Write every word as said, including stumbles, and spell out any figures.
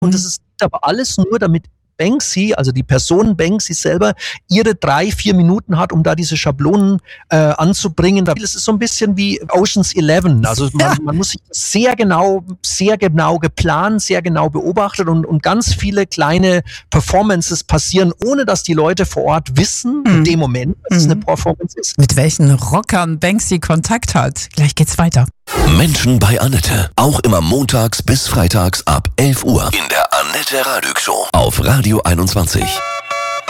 Und das ist aber alles nur, damit Banksy, also die Person Banksy selber, ihre drei, vier Minuten hat, um da diese Schablonen äh, anzubringen. Das ist so ein bisschen wie Ocean's Eleven. Also man, ja. man muss sich sehr genau, sehr genau geplant, sehr genau beobachtet und, und ganz viele kleine Performances passieren, ohne dass die Leute vor Ort wissen, mhm. in dem Moment, dass mhm. es eine Performance ist. Mit welchen Rockern Banksy Kontakt hat. Gleich geht's weiter. Menschen bei Annette. Auch immer montags bis freitags ab elf Uhr in der Annette Radig Show auf Radio einundzwanzig.